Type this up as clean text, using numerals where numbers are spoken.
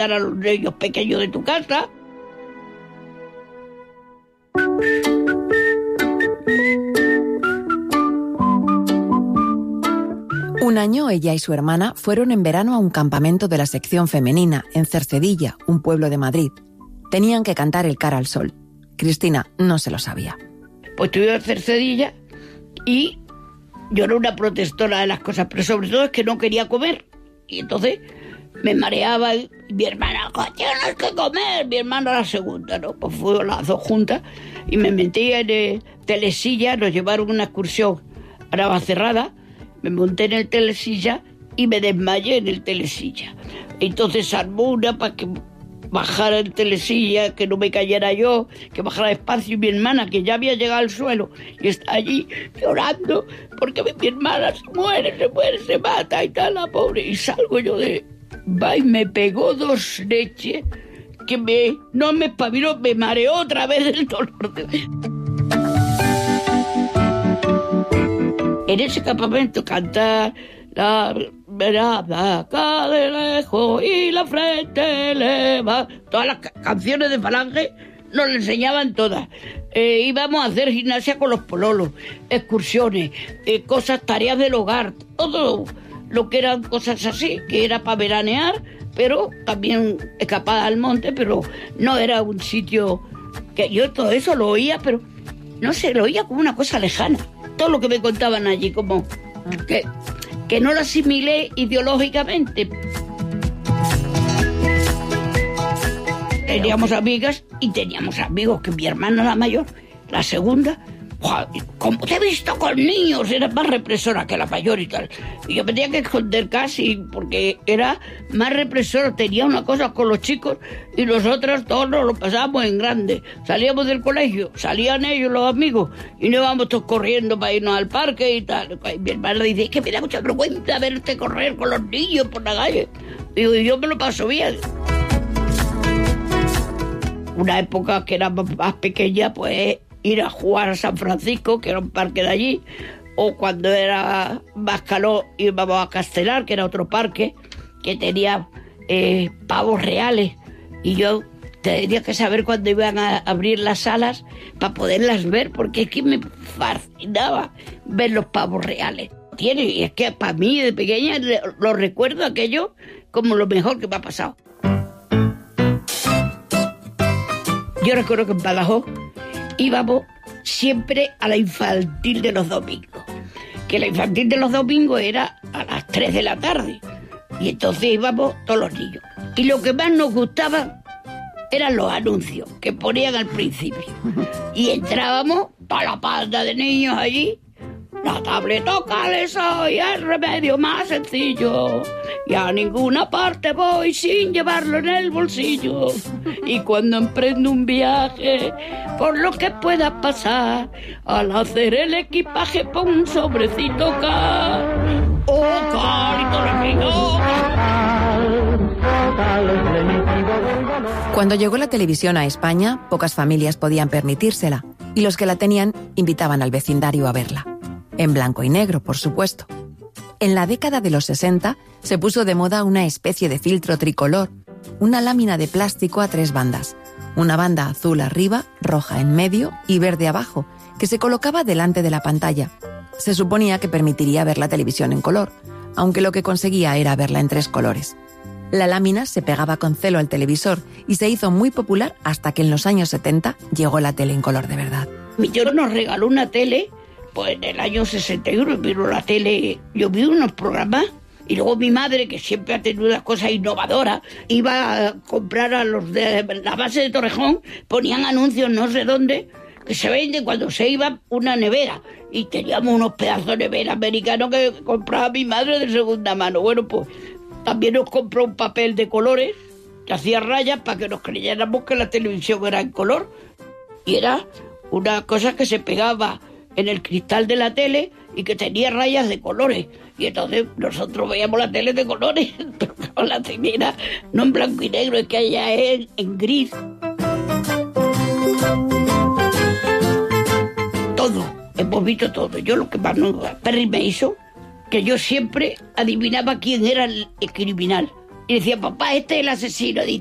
a los niños pequeños de tu casa. Un año ella y su hermana fueron en verano a un campamento de la sección femenina en Cercedilla, un pueblo de Madrid. Tenían que cantar el Cara al Sol. Cristina no se lo sabía. Pues estuve en Cercedilla y yo era una protectora de las cosas, pero sobre todo es que no quería comer. Y entonces me mareaba y mi hermana, tienes que comer. Mi hermana la segunda, ¿no? Pues fueron las dos juntas y me metí en telesilla, nos llevaron una excursión a Navacerrada, me monté en el telesilla y me desmayé en el telesilla. Entonces armó una para que bajara el telesilla, que no me cayera yo, que bajara despacio, y mi hermana, que ya había llegado al suelo, y está allí llorando, porque mi hermana se muere, se mata y tal, la pobre. Y salgo yo va y me pegó 2 leches, que no me espabiló, me mareó otra vez el dolor. En ese campamento cantar la mirada acá de lejos y la frente eleva. Todas las canciones de Falange nos las enseñaban todas. Íbamos a hacer gimnasia con los pololos, excursiones, cosas, tareas del hogar, todo lo que eran cosas así, que era para veranear, pero también escapada al monte, pero no era un sitio que yo todo eso lo oía, pero no sé, lo oía como una cosa lejana. Todo lo que me contaban allí, como que no lo asimilé ideológicamente. Teníamos amigas y teníamos amigos, que mi hermana la mayor, la segunda, como te he visto con niños, era más represora que la mayor y tal. Y yo me tenía que esconder casi, porque era más represora, tenía una cosa con los chicos y nosotros todos nos lo pasábamos en grande. Salíamos del colegio, salían ellos, los amigos, y nos íbamos todos corriendo para irnos al parque y tal. Y mi hermana dice, es que me da mucha vergüenza verte correr con los niños por la calle. Digo, y yo me lo paso bien. Una época que era más pequeña, pues ir a jugar a San Francisco, que era un parque de allí, o cuando era más calor íbamos a Castelar, que era otro parque, que tenía pavos reales, y yo tenía que saber cuándo iban a abrir las salas para poderlas ver, porque es que me fascinaba ver los pavos reales. Y es que para mí de pequeña lo recuerdo aquello como lo mejor que me ha pasado. Yo recuerdo que en Badajoz íbamos siempre a la infantil de los domingos, que la infantil de los domingos era a las 3 de la tarde, y entonces íbamos todos los niños. Y lo que más nos gustaba eran los anuncios que ponían al principio. Y entrábamos para la panda de niños allí. La tabletoca les soy el remedio más sencillo, y a ninguna parte voy sin llevarlo en el bolsillo. Y cuando emprendo un viaje, por lo que pueda pasar, al hacer el equipaje pon un sobrecito car. ¡Oh, carito remedio! Cuando llegó la televisión a España, pocas familias podían permitírsela, y los que la tenían invitaban al vecindario a verla. En blanco y negro, por supuesto. En la década de los 60 se puso de moda una especie de filtro tricolor, una lámina de plástico a 3 bandas, una banda azul arriba, roja en medio y verde abajo, que se colocaba delante de la pantalla. Se suponía que permitiría ver la televisión en color, aunque lo que conseguía era verla en 3 colores. La lámina se pegaba con celo al televisor y se hizo muy popular hasta que en los años 70 llegó la tele en color de verdad. Mi tío nos regaló una tele. Pues en el año 61 vino la tele, yo vi unos programas, y luego mi madre, que siempre ha tenido unas cosas innovadoras, iba a comprar a los de la base de Torrejón, ponían anuncios no sé dónde, que se vende cuando se iba una nevera, y teníamos unos pedazos de nevera americanos que compraba mi madre de segunda mano. Bueno, pues también nos compró un papel de colores, que hacía rayas para que nos creyéramos que la televisión era en color, y era una cosa que se pegaba en el cristal de la tele y que tenía rayas de colores. Y entonces nosotros veíamos la tele de colores, pero la tele era no en blanco y negro, es que allá es en gris. Todo, hemos visto todo. Yo lo que más me hizo, que yo siempre adivinaba quién era el criminal. Y decía, papá, este es el asesino.